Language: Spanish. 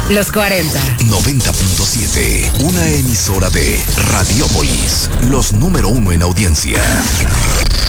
Los 40. 90.7. Una emisora de Radiópolis. Los número 1 en audiencia.